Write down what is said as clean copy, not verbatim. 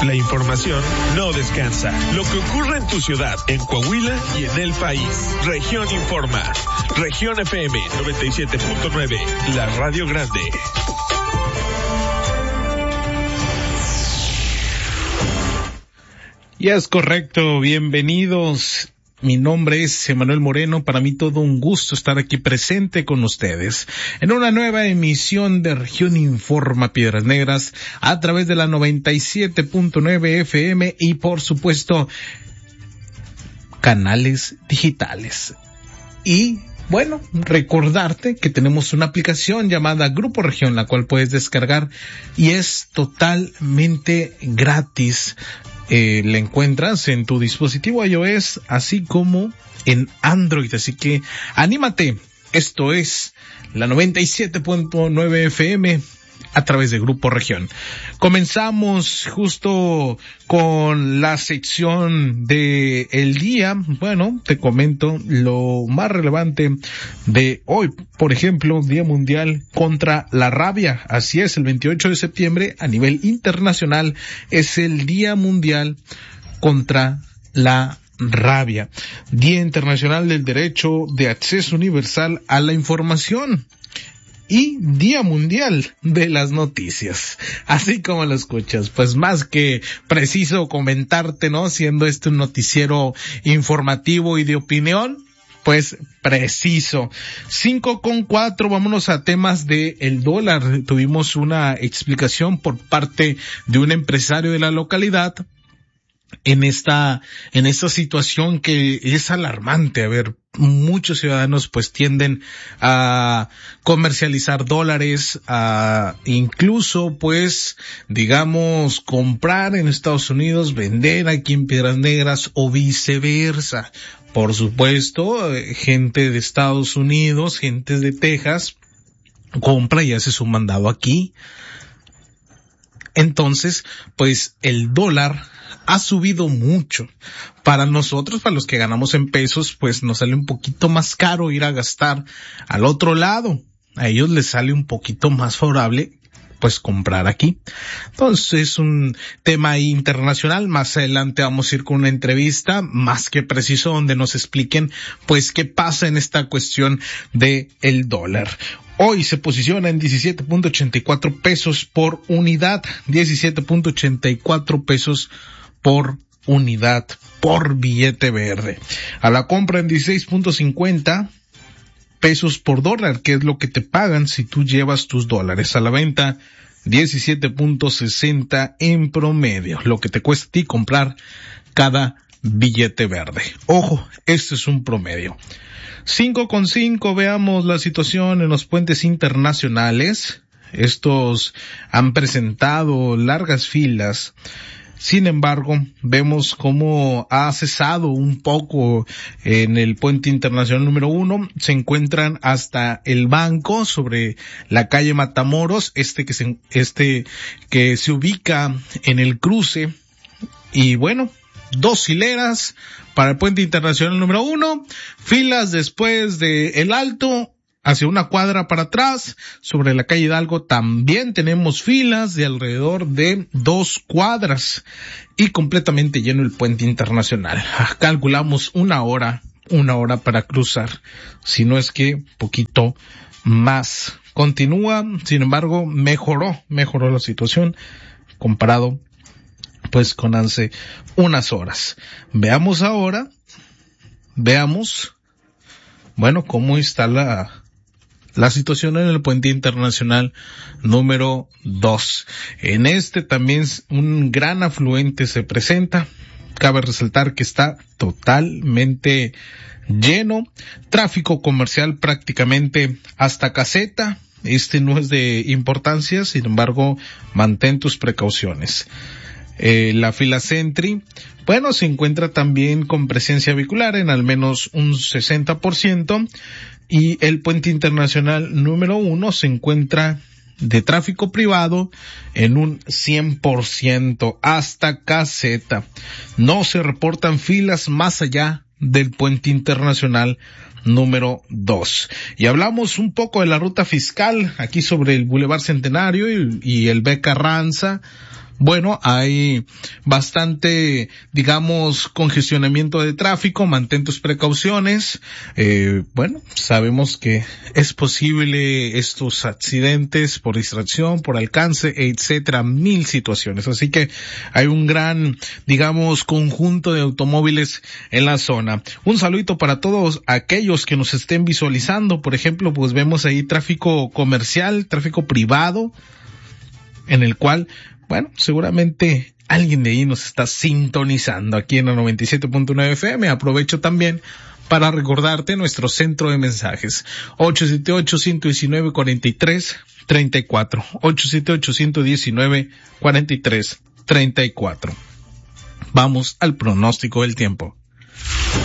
La información no descansa. Lo que ocurre en tu ciudad, en Coahuila y en el país. Región Informa. Región FM 97.9. La Radio Grande. Ya es correcto. Bienvenidos. Mi nombre es Emanuel Moreno. Para mí todo un gusto estar aquí presente con ustedes en una nueva emisión de Región Informa Piedras Negras a través de la 97.9 FM y por supuesto canales digitales. Y bueno, recordarte que tenemos una aplicación llamada Grupo Región, la cual puedes descargar y es totalmente gratis. La encuentras en tu dispositivo iOS así como en Android, así que anímate. Esto es la 97.9 FM a través de Grupo Región. Comenzamos justo con la sección de el día. Bueno, te comento lo más relevante de hoy. Por ejemplo, Día Mundial contra la Rabia. Así es, el 28 de septiembre a nivel internacional es el Día Mundial contra la Rabia. Día Internacional del Derecho de Acceso Universal a la Información. Y Día Mundial de las Noticias, así como lo escuchas, pues más que preciso comentarte, ¿no? Siendo este un noticiero informativo y de opinión, pues preciso. 5:04, vámonos a temas de el dólar. Tuvimos una explicación por parte de un empresario de la localidad en esta situación que es alarmante. A ver, muchos ciudadanos pues tienden a comercializar dólares, a incluso pues digamos comprar en Estados Unidos, vender aquí en Piedras Negras o viceversa. Por supuesto, gente de Estados Unidos, gente de Texas compra y hace su mandado aquí. Entonces, pues el dólar ha subido mucho. Para nosotros, para los que ganamos en pesos, pues nos sale un poquito más caro ir a gastar al otro lado. A ellos les sale un poquito más favorable, pues comprar aquí. Entonces es un tema internacional. Más adelante vamos a ir con una entrevista más que preciso donde nos expliquen pues qué pasa en esta cuestión de el dólar. Hoy se posiciona en 17.84 pesos por unidad, 17.84 pesos por unidad, por billete verde. A la compra en 16.50 pesos por dólar, que es lo que te pagan si tú llevas tus dólares. A la venta, 17.60 en promedio, lo que te cuesta a ti comprar cada billete verde. Ojo, este es un promedio. 5:5, veamos la situación en los puentes internacionales. Estos han presentado largas filas. Sin embargo, vemos cómo ha cesado un poco en el puente internacional número 1. Se encuentran hasta el banco sobre la calle Matamoros, que se ubica en el cruce. Y bueno, 2 hileras para el puente internacional número 1, filas después de el Alto. Hacia una cuadra para atrás, sobre la calle Hidalgo, también tenemos filas de alrededor de 2 cuadras y completamente lleno el puente internacional. Calculamos una hora para cruzar, si no es que poquito más. Continúa, sin embargo, mejoró la situación comparado pues con hace unas horas. Veamos, bueno, cómo está la situación en el puente internacional número 2. En este también un gran afluente se presenta. Cabe resaltar que está totalmente lleno. Tráfico comercial prácticamente hasta caseta. Este no es de importancia, sin embargo, mantén tus precauciones. La fila Sentry, bueno, se encuentra también con presencia vehicular en al menos un 60%. Y el puente internacional número 1 se encuentra de tráfico privado en un 100% hasta caseta. No se reportan filas más allá del puente internacional número 2. Y hablamos un poco de la ruta fiscal aquí sobre el Boulevard Centenario y el B. Carranza. bueno, hay bastante, digamos, congestionamiento de tráfico, mantén tus precauciones. Bueno, sabemos que es posible estos accidentes por distracción, por alcance, etcétera, 1000 situaciones. Así que hay un gran, digamos, conjunto de automóviles en la zona. Un saludito para todos aquellos que nos estén visualizando. Por ejemplo, pues vemos ahí tráfico comercial, tráfico privado, en el cual, bueno, seguramente alguien de ahí nos está sintonizando aquí en la 97.9 FM. Aprovecho también para recordarte nuestro centro de mensajes. 878-119-4334. 878-119-4334. Vamos al pronóstico del tiempo.